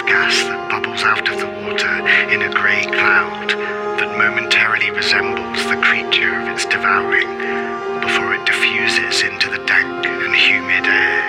gas that bubbles out of the water in a grey cloud that momentarily resembles the creature of its devouring before it diffuses into the dank and humid air.